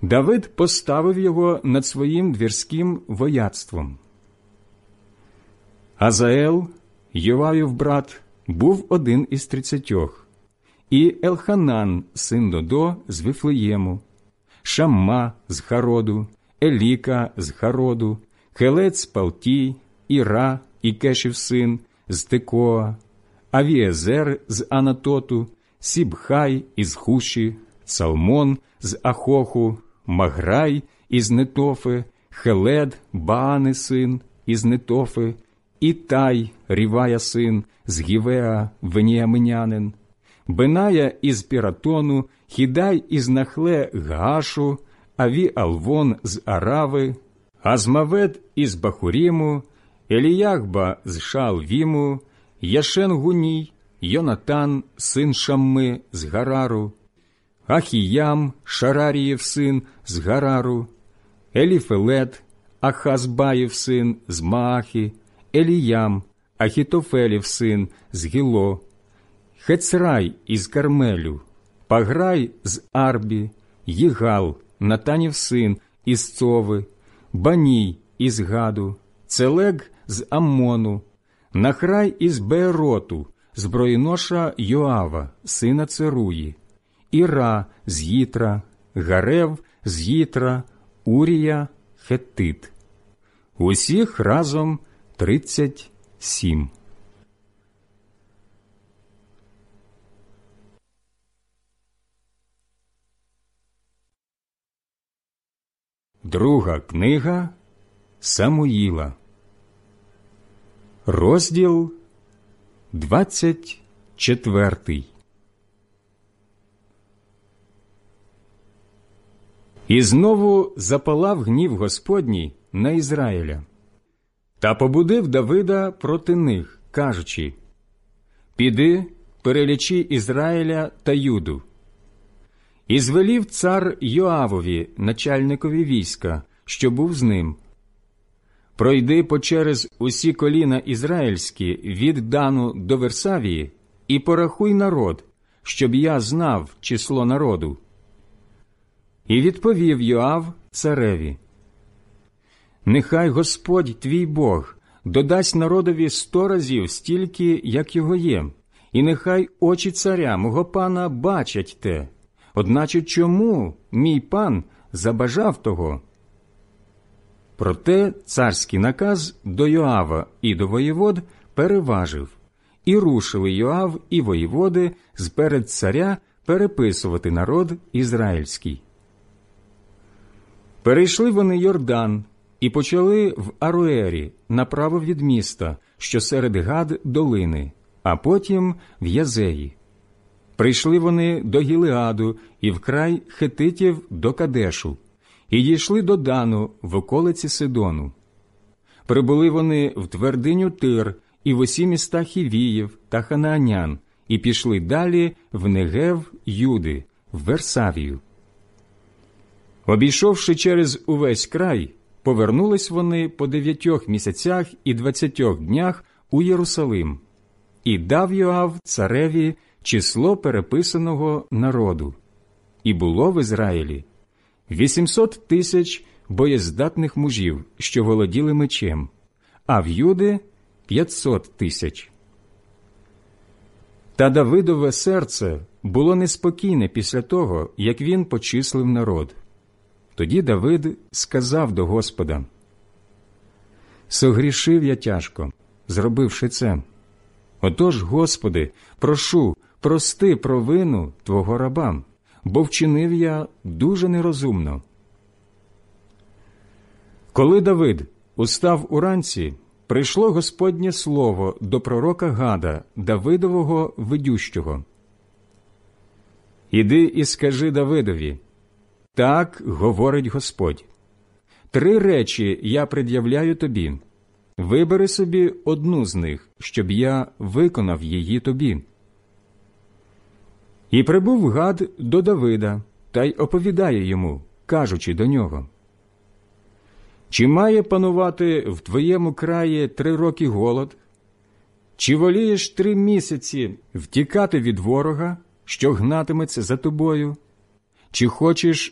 Давид поставив його над своїм двірським вояцтвом. Азаел, Йоавів брат, був один із 30, і Елханан, син Додо, з Вифлеєму, Шамма з Хароду, Еліка з Хароду, Хелец Палтій, Іра, Ікешів син, з Текоа, Авіезер з Анатоту, Сібхай із Хуші, Салмон з Ахоху, Маграй із Нетофи, Хелед, Баани син із Нетофи, Ітай, Рівая син, з Гівеа, Веніаминянин, Беная із Піратону, Хідай із Нахле Гашу, Аві-Алвон з Арави, Азмавет із Бахуріму, Еліяхба з Шаалвіму, Яшен-Гуній, Йонатан, син Шамми з Гарару, Ахіям, Шарарієв син з Гарару, Еліфелет, Ахазбаєв син з Маахи, Еліям, Ахітофелів син з Гіло, Хецрай із Кармелю, Паграй з Арбі, Їгал, Натанів син із Цови, Баній із Гаду, Целег з Аммону, Нахрай із Беероту, зброєноша Йоава, сина Церуї, Іра з Їтра, Гарев з Їтра, Урія, Хеттит. Усіх разом 37. Друга книга Самуїла, розділ 24. І знову запалав гнів Господній на Ізраїля. Та побудив Давида проти них, кажучи: «Піди, перелічи Ізраїля та Юду». І звелів цар Йоавові, начальникові війська, що був з ним: «Пройди почерез усі коліна ізраїльські від Дану до Версавії і порахуй народ, щоб я знав число народу». І відповів Йоав цареві: «Нехай Господь твій Бог додасть народові 100 разів стільки, як його є, і нехай очі царя, мого пана, бачать те. Одначе чому мій пан забажав того?» Проте царський наказ до Йоава і до воєвод переважив, і рушили Йоав і воєводи зперед царя переписувати народ ізраїльський. Перейшли вони Йордан і почали в Аруері направо від міста, що серед Гад долини, а потім в Язеї. Прийшли вони до Гілеаду і в край хетитів до Кадешу, і дійшли до Дану в околиці Сидону. Прибули вони в твердиню Тир і в усі міста Хівіїв та Ханаанян, і пішли далі в Негев Юди, в Версавію. Обійшовши через увесь край, повернулись вони по 9 місяцях і 20 днях у Єрусалим. І дав Йоав цареві число переписаного народу. І було в Ізраїлі 800 тисяч боєздатних мужів, що володіли мечем, а в Юди 500 тисяч. Та Давидове серце було неспокійне після того, як він почислив народ. Тоді Давид сказав до Господа: «Согрішив я тяжко, зробивши це. Отож, Господи, прошу, прости провину Твого раба, бо вчинив я дуже нерозумно». Коли Давид устав уранці, прийшло Господнє слово до пророка Гада, Давидового ведющого: «Іди і скажи Давидові: так говорить Господь. 3 речі я пред'являю тобі. Вибери собі одну з них, щоб я виконав її тобі». І прибув Гад до Давида, та й оповідає йому, кажучи до нього: «Чи має панувати в твоєму краї 3 роки голод? Чи волієш 3 місяці втікати від ворога, що гнатиметься за тобою? Чи хочеш